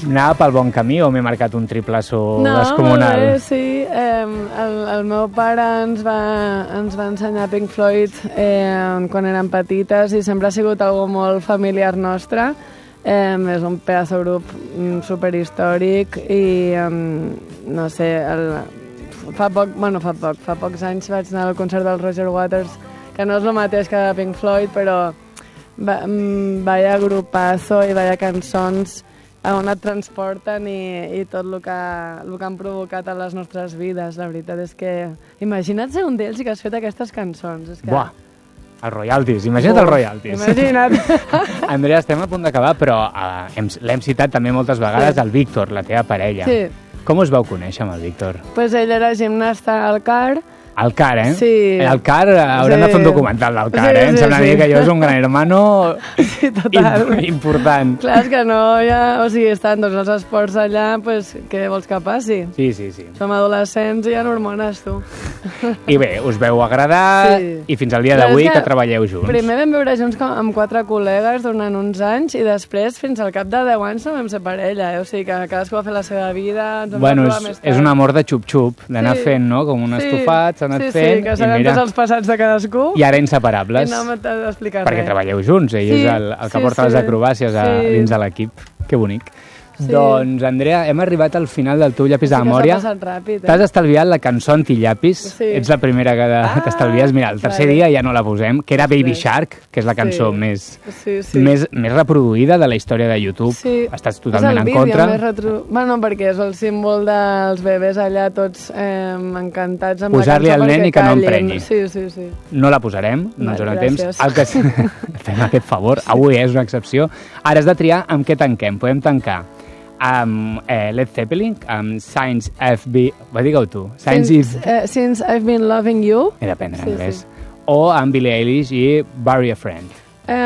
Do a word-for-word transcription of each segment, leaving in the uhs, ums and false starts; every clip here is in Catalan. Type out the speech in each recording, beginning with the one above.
Anava pel bon camí o m'he marcat un triplaço no, descomunal? No, sí. Eh, el, el meu pare ens va, ens va ensenyar Pink Floyd eh, quan érem petites i sempre ha sigut algo molt familiar nostre. Eh, és un pedazo grup superhistòric i um, no sé, el, fa poc, bueno, fa poc, fa pocs anys vaig anar al concert del Roger Waters, que no és el mateix que Pink Floyd, però va, vaya grupazo i vaya cançons a on et transporten i, i tot el que, el que han provocat a les nostres vides. La veritat és que imagina't ser un d'ells i que has fet aquestes cançons. És que... Buah! Els royalties, imagina't els royalties. Imagina't. Andrea, estem a punt d'acabar, però uh, l'hem citat també moltes vegades, sí. El Víctor, la teva parella. Sí. Com us vau conèixer amb el Víctor? Pues ell era gimnasta al C A R. Al C A R, eh? Sí. Al C A R haurem sí. de fer un documental del C A R, eh? Sí, em sembla sí, dir sí. que allò és un gran hermano sí, total. important. Clar, és que no hi ha... O sigui, estan tots els esports allà, pues, què vols que passi? Sí, sí, sí. Som adolescents i hi ha hormones, tu. I bé, us veu agradar sí. i fins al dia d'avui que, que treballeu junts. Primer vam viure junts com, amb quatre col·legues durant uns anys i després, fins al cap de deu anys, no vam ser parella, eh? O sigui, que cadascú va fer la seva vida, ens vam bueno, trobar més tard. És un amor de xup-xup, d'anar sí. fent, no?, com un sí. estofat, s'ha anat sí, fent... Sí, que sabem tots els passats de cadascú. I ara inseparables. I no m'he d'explicar perquè res. treballeu junts, ell sí, és el, el que sí, porta sí. les acrobàcies a, sí. dins de l'equip. Que bonic. Sí. Doncs, Andrea, hem arribat al final del teu llapis sí de memòria. S'ha passat ràpid, eh? T'has estalviat la cançó Antillapis. Sí. Ets la primera que ah, t'estalvies. Mira, el tercer vale. dia ja no la posem, que era Baby Shark, que és la cançó sí. més, sí, sí. Més, més reproduïda de la història de YouTube. Sí. Estàs totalment en contra. Més retro... Bueno, perquè és el símbol dels bebès allà, tots eh, encantats amb Posar-li la cançó al nen i que callin. no empreni. Sí, sí, sí. No la posarem, no ens dona temps. El que... Fem aquest favor, sí. avui és una excepció. Ara has de triar amb què tanquem. Podem tancar amb eh, Led Zeppelin, amb Since I've Been... Va, digue-ho tu. Since, if... uh, since I've Been Loving You. He d'aprendre sí, anglès. Sí. O amb Billie Eilish i Bury a Friend.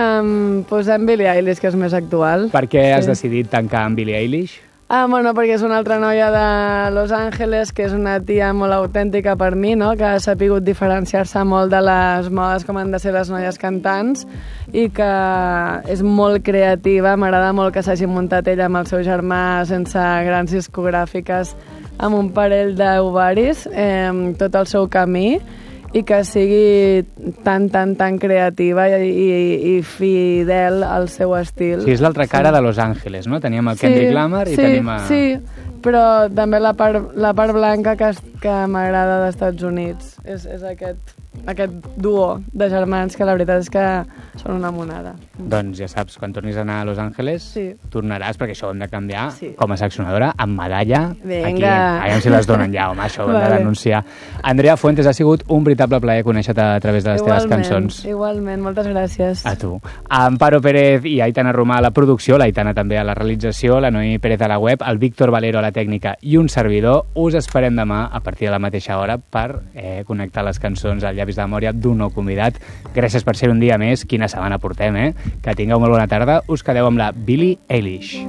Um, posem Billie Eilish, que és més actual. Per què sí. has decidit tancar amb Billie Eilish? Ah, bueno, perquè és una altra noia de Los Angeles, que és una tia molt autèntica per mi, no?, que ha sapigut diferenciar-se molt de les modes com han de ser les noies cantants i que és molt creativa. M'agrada molt que s'hagi muntat ella amb el seu germà sense grans discogràfiques, amb un parell d'ovaris, eh, tot el seu camí, i que sigui tan, tan, tan creativa i, i, i fidel al seu estil. Sí, és l'altra cara sí. de Los Angeles, no? Teníem el Kendrick sí, Lamar i sí, tenim a... Sí, però també la part, la part blanca que, que m'agrada dels Estats Units. És, és aquest, aquest duo de germans que la veritat és que són una monada. Doncs ja saps, quan tornis a anar a Los Angeles sí. tornaràs, perquè això ho hem de canviar sí. com a seccionadora, amb medalla. Venga. Aquí, aviam si les donen ja, home, això ho hem vale. de denunciar. Andrea Fuentes, ha sigut un veritable plaer conèixer-te a través de les igualment, teves cançons. Igualment, moltes gràcies. A tu. Amparo Pérez i Aitana Romà a la producció, l'Aitana també a la realització, la Noemi Pérez a la web, el Víctor Valero a la tècnica i un servidor. Us esperem demà a partir de la mateixa hora per eh, connectar les cançons al llapis de memòria d'un nou convidat. Gràcies per ser un dia més. Quina setmana portem, eh? Que tingueu molt bona tarda. Us quedeu amb la Billie Eilish.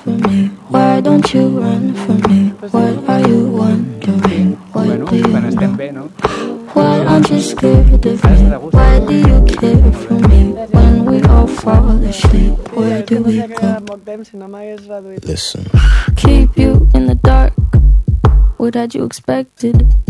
Why don't you run from me? What are you wondering? Bueno, quan estem bé, no? Why aren't you scared of me? Why do you care for me? When we all fall asleep, where do we go? Listen. Keep you in the dark. What had you expected?